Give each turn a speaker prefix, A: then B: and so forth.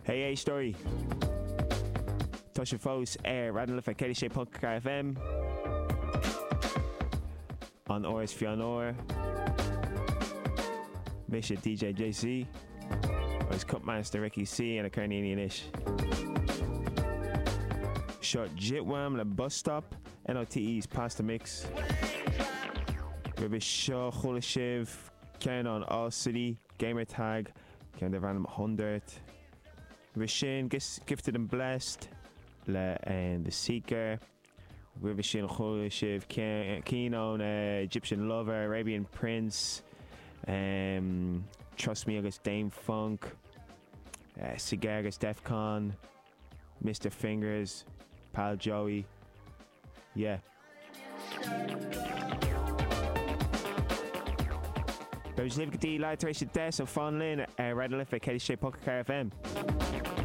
A: Hey story. Tá sé fós Radon Lifa Kelly sé Punk FM. An Oris Fion Or. Misha DJ JC. Oris Cupmaster Ricky C and a Carninian ish. Short Jitwam le bus stop. NOTE's Pasta Mix. Ribby Shaw Holishiv. Ken on All City. Gamer Tag. Ken the random 100. Rishin Gifted and Blessed. Le and the Seeker. Rivishin Holishiv. Keen on Egyptian Lover. Arabian Prince. Trust Me against Dame Funk. Cigar against Defcon. Mr. Fingers. Pal Joey. Yeah. But I was living at the light race of death and fun lane. Radon Lifa Kelly Shay Pocket Car FM.